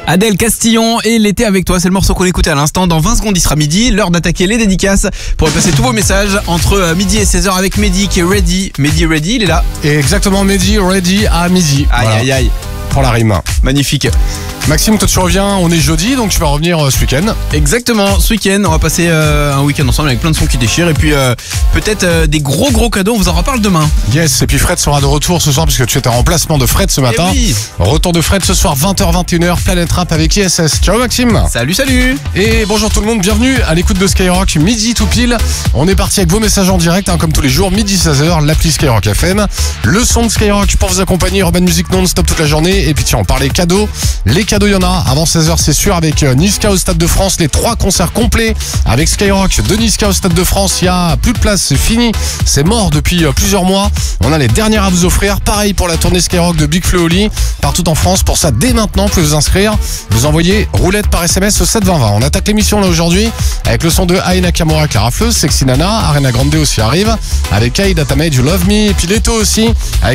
Adèle Castillon et l'été avec toi, c'est le morceau qu'on écoutait à l'instant. Dans 20 secondes il sera midi, l'heure d'attaquer les dédicaces pour passer tous vos messages entre midi et 16h avec Mehdi qui est ready. Mehdi ready, il est là. Et exactement, Mehdi ready à midi. Aïe Voilà. aïe aïe. Pour la rime. Magnifique. Maxime, toi tu reviens, on est jeudi, donc tu vas revenir ce week-end. Exactement, ce week-end on va passer un week-end ensemble avec plein de sons qui déchirent et puis peut-être des gros cadeaux, on vous en reparle demain. Yes, et puis Fred sera de retour ce soir puisque tu étais en remplacement de Fred ce matin. oui. Retour de Fred ce soir 20h-21h, Planète Rap avec ISS. Ciao Maxime. Salut. Et bonjour tout le monde, bienvenue à l'écoute de Skyrock, midi tout pile. On est parti avec vos messages en direct, comme tous les jours, midi 16h, l'appli Skyrock FM. Le son de Skyrock pour vous accompagner, Urban Music non-stop toute la journée. Et puis tiens, on parlait cadeaux. Les cadeaux, il y en a avant 16h, c'est sûr, avec Niska au Stade de France, les 3 concerts complets avec Skyrock de Niska au Stade de France. Il y a plus de place, c'est fini, c'est mort depuis plusieurs mois. On a les dernières à vous offrir. Pareil pour la tournée Skyrock de Big Flo et Oli partout en France. Pour ça, dès maintenant, vous pouvez vous inscrire. Vous envoyez roulette par SMS au 72020. On attaque l'émission là aujourd'hui avec le son de Aya Nakamura, Clara Fleuve, Sexy Nana, Ariana Grande aussi arrive avec Aïda Tamay, You Love Me, et puis Leto aussi avec